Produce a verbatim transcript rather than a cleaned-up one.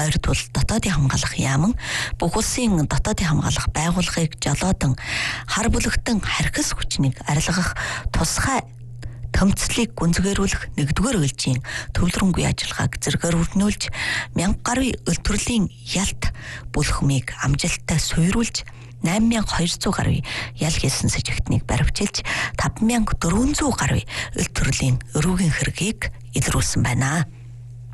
Хоёрдуул дотоодын хамгаалах яаман бүх улсын дотоодын хамгаалах байгууллагыг жолоодон хар бүлэгтэн харьхас хүчнийг арилгах тусгай томцлыг гүнзгийрүүлэх нэгдүгээр ээлжийн төвлөрөнгүй ажиллагааг зэргээр өрнүүлж мянга гаруй өл төрлийн ялт бүлхмийг амжилттай суйруулж найман мянга хоёрцуу гаруй ял хийсэн сэжигтнийг баривчилж таван мянга дөрвөн зуун гаруй өл төрлийн өрүүгийн хэргийг илрүүлсэн байна.